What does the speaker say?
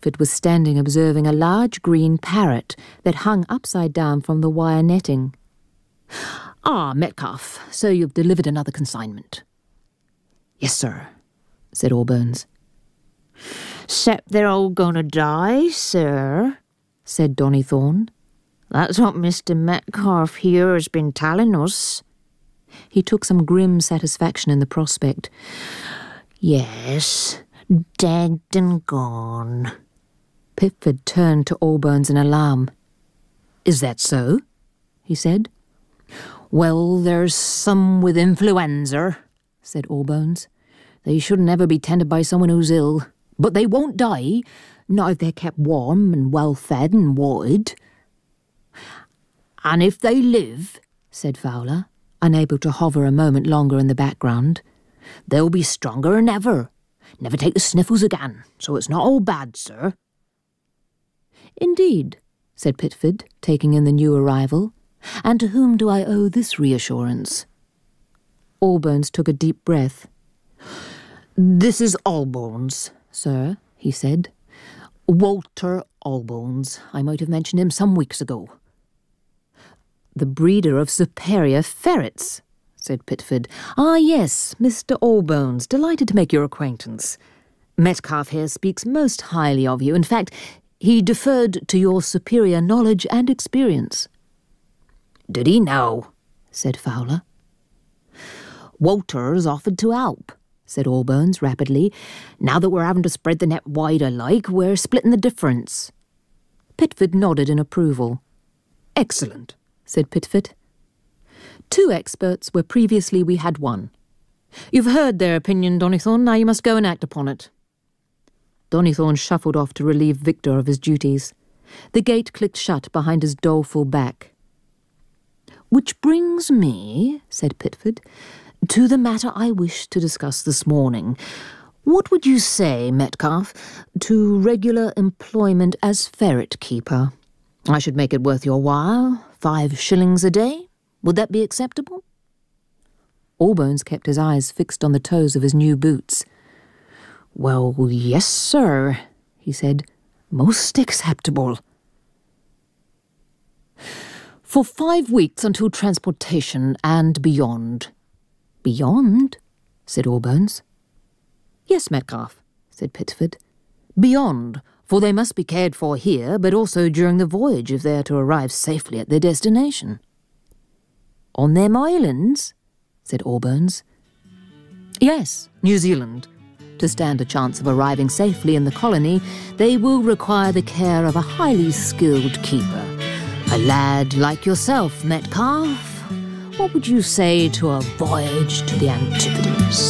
Pitford was standing observing a large green parrot that hung upside down from the wire netting. "Ah, Metcalfe, so you've delivered another consignment." "Yes, sir," said Allbones. "'Cept they're all gonna die, sir," said Donnithorne. "That's what Mr. Metcalfe here has been telling us." He took some grim satisfaction in the prospect. "Yes, dead and gone." Pitford turned to Allbones in alarm. "Is that so?" he said. "Well, there's some with influenza," said Allbones. "They shouldn't ever be tended by someone who's ill. But they won't die, not if they're kept warm and well fed and watered." "And if they live," said Fowler, unable to hover a moment longer in the background, "they'll be stronger than ever. Never take the sniffles again, so it's not all bad, sir." "Indeed," said Pitford, taking in the new arrival. "And to whom do I owe this reassurance?" Allbones took a deep breath. "This is Allbones, sir," he said. "Walter Allbones. I might have mentioned him some weeks ago." "The breeder of superior ferrets," said Pitford. "Ah, yes, Mr. Allbones. Delighted to make your acquaintance. Metcalfe here speaks most highly of you. In fact, he deferred to your superior knowledge and experience." "Did he now?" said Fowler. "Walter's offered to help," said Allbones rapidly. "Now that we're having to spread the net wider like, we're splitting the difference." Pitford nodded in approval. "Excellent," said Pitford. "Two experts where previously we had one. You've heard their opinion, Donnithorne. Now you must go and act upon it." Donnithorne shuffled off to relieve Victor of his duties. The gate clicked shut behind his doleful back. "Which brings me," said Pitford, "to the matter I wish to discuss this morning. What would you say, Metcalfe, to regular employment as ferret keeper? I should make it worth your while, 5 shillings a day. Would that be acceptable?" Allbones kept his eyes fixed on the toes of his new boots. "Well, yes, sir," he said. "Most acceptable." "For 5 weeks until transportation and beyond." "Beyond?" said Allbones. "Yes, Metcalfe," said Pitford. "Beyond, for they must be cared for here, but also during the voyage if they are to arrive safely at their destination." "On them islands?" said Allbones. "Yes, New Zealand. To stand a chance of arriving safely in the colony, they will require the care of a highly skilled keeper. A lad like yourself, Metcalfe. What would you say to a voyage to the Antipodes?"